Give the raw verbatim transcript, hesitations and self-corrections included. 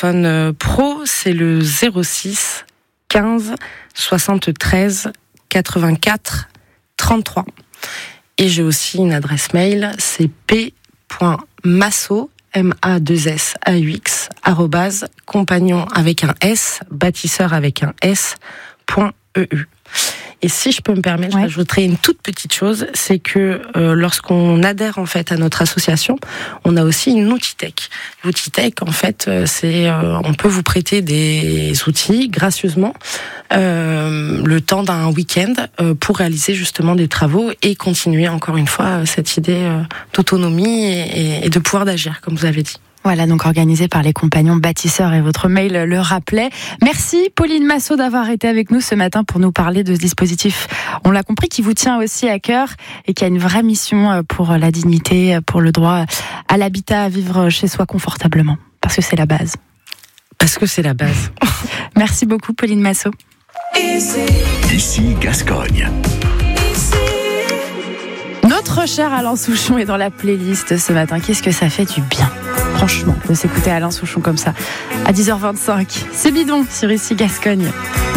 téléphone euh, pro, c'est le zéro six quinze soixante-treize quatre-vingt-quatre trente-trois. Et j'ai aussi une adresse mail, c'est p point masso, M A deux S A U X, arrobase, compagnon avec un S, bâtisseur avec un S, point E U. Et si je peux me permettre, ouais. j'ajouterai une toute petite chose, c'est que euh, lorsqu'on adhère en fait à notre association, on a aussi une Outitech. L'Outitech, en fait, c'est euh, on peut vous prêter des outils gracieusement euh, le temps d'un week-end euh, pour réaliser justement des travaux et continuer encore une fois cette idée euh, d'autonomie et, et de pouvoir d'agir, comme vous avez dit. Voilà, donc organisé par les compagnons bâtisseurs et votre mail le rappelait. Merci Pauline Massot d'avoir été avec nous ce matin pour nous parler de ce dispositif. On l'a compris, qui vous tient aussi à cœur et qui a une vraie mission pour la dignité, pour le droit à l'habitat, à vivre chez soi confortablement. Parce que c'est la base. Parce que c'est la base. Merci beaucoup Pauline Massot. Ici Gascogne. Notre cher Alain Souchon est dans la playlist ce matin. Qu'est-ce que ça fait du bien, franchement, de s'écouter Alain Souchon comme ça à dix heures vingt-cinq. C'est bidon sur Ici Gascogne.